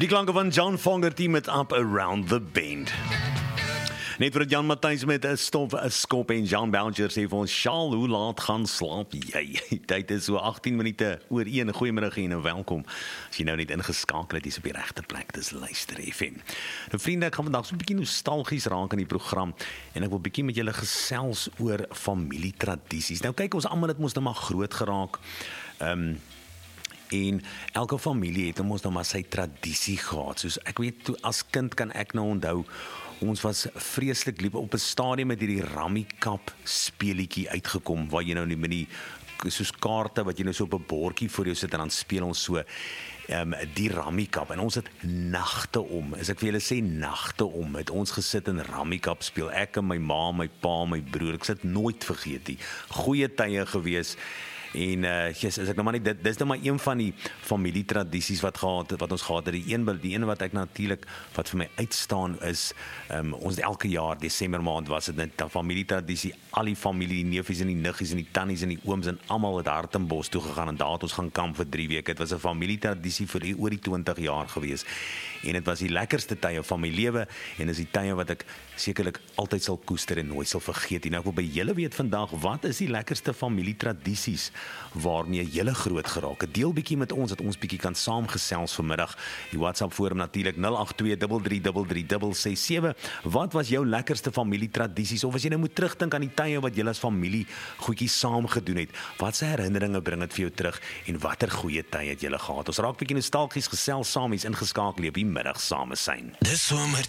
Die klanke van John Fogerty met Up Around the Bend. Net vir Jan Matthys met 'n skop en Jean Belger sê vir ons, "Sjaal, hoe laat gaan slaap jy?" Die tyd is so 18 minute oor 1. Goeiemiddag en welkom. As jy nou net ingeskakel het, is op die regte plek, dis Luister FM. Nou vriende, ek gaan vandag so 'n bietjie nostalgies raak in die program en ek wil 'n bietjie met julle gesels oor familietradisies. Nou kyk, ons almal het mos nou maar groot geraak. En elke familie het ons nou maar sy tradisie gehad. Soos ek weet, toe as kind kan ek nou onthou, ons was vreeslik lief op 'n stadium met hierdie Rammikap speelietjie uitgekom, waar jy nou nie met die soos kaarte wat jy nou so op 'n bordjie voor jou sit en dan speel ons so die Rammikap. En ons het nagte om, as ek vir julle sê nagte om, het ons gesit en Rammikap speel. Ek en my ma, my pa, my broer, ek sit nooit vergeet nie. Goeie tye gewees. En as ek nou maar nie, dis nou maar een van die familietradisies wat ons gehad het. Die een wat ek natuurlik, wat vir my uitstaan is, ons elke jaar, Desember maand was dit net 'n familietradisie, al die familie, die neefies en die niggies en die tannies en die ooms en almal het Hartenbos toe gegaan en daar het ons gaan kamp vir 3 weke. Dit was 'n familietradisie vir oor die 20 jaar gewees. En dit was die lekkerste tye van my lewe en is die tye wat ek sekerlik altyd sal koester en nooit sal vergeet. En ek wil by julle weet vandag, wat is die lekkerste familietradisies waarmee julle groot geraak het? Deel bietjie met ons, dat ons bietjie kan saamgesels vanmiddag. Die WhatsApp forum natuurlik 082333367. Wat was jou lekkerste familietradisies? Of as jy nou moet terugdink aan die tye wat julle as familie goedjies saam gedoen het, watse herinneringe bring dit vir jou terug en watter goeie tye het julle gehad? Ons raak bietjie nostalgies, gesels saam, is ingeskakel op die middag same syn. Dis somer